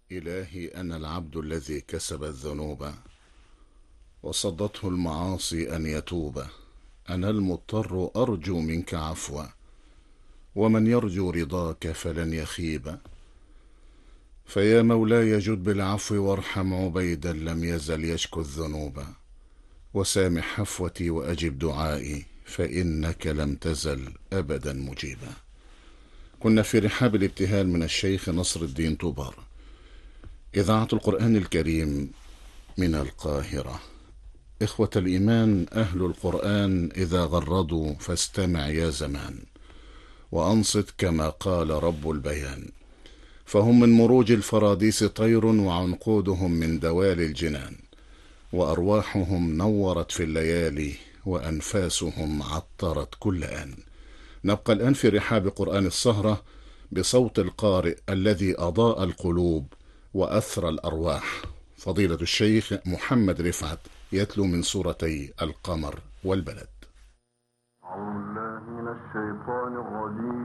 إلهي أنا العبد الذي كسب الذنوب وصدته المعاصي أن يتوب. أنا المضطر أرجو منك عفوا، ومن يرجو رضاك فلن يخيب. فيا مولاي جد بالعفو وارحم عبيدا لم يزل يشكو الذنوب، وسامح حفوتي وأجب دعائي فإنك لم تزل أبدا مجيبا. كنا في رحاب الابتهال من الشيخ نصر الدين طوبار، إذاعة القرآن الكريم من القاهرة. إخوة الإيمان، أهل القرآن إذا غردوا فاستمع يا زمان، وأنصت كما قال رب البيان. فهم من مروج الفراديس طير، وعنقودهم من دوال الجنان، وأرواحهم نورت في الليالي، وأنفاسهم عطرت كل آن. نبقى الآن في رحاب قرآن السهرة بصوت القارئ الذي أضاء القلوب وأثرى الأرواح، فضيلة الشيخ محمد رفعت، يتلو من سورتي القمر والبلد. أعوذ بالله من الشيطان الرجيم.